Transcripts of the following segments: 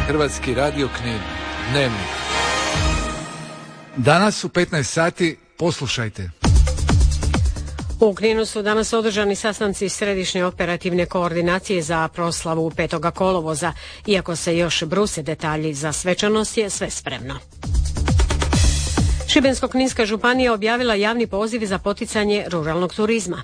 Hrvatski radio Knin. Dnevnik. Danas u 15 sati poslušajte. U Kninu su danas održani sastanci Središnje operativne koordinacije za proslavu 5. kolovoza. Iako se još bruse detalji, za svečanost je sve spremno. Šibensko-kninska županija objavila javni poziv za poticanje ruralnog turizma.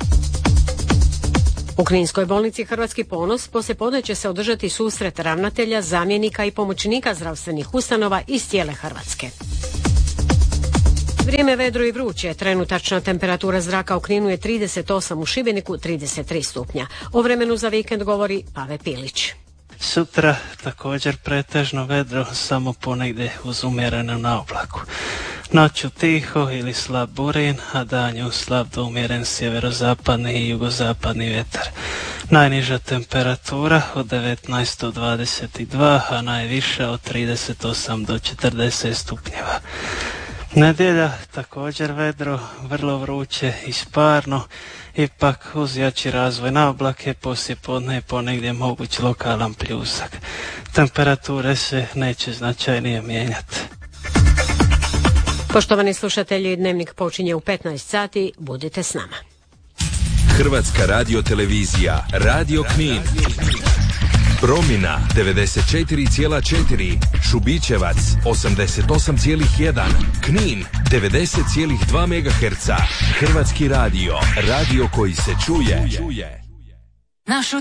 U Kninskoj bolnici Hrvatski ponos poslijepodne će se održati susret ravnatelja, zamjenika i pomoćnika zdravstvenih ustanova iz cijele Hrvatske. Vrijeme vedro i vruće, trenutačna temperatura zraka u Kninu je 38, u Šibeniku 33 stupnja. O vremenu za vikend govori Pave Pilić. Sutra također pretežno vedro, samo ponegdje uz umjerenu naoblaku. Noću tiho ili slab burin, a danju slab do umjeren sjeverozapadni i jugozapadni vjetar. Najniža temperatura od 19 do 22, a najviša od 38 do 40 stupnjeva. Nedjelja također vedro, vrlo vruće i sparno, ipak uz jači razvoj na oblake poslijepodne je ponegdje moguć lokalan pljusak. Temperature se neće značajnije mijenjati. Poštovani slušatelji, dnevnik počinje u 15 sati, budite s nama. Hrvatska radiotelevizija, Radio Knin. Promina 94,4, Šubićevac 88,1, Knin 90,2 MHz. Hrvatski radio, radio koji se čuje.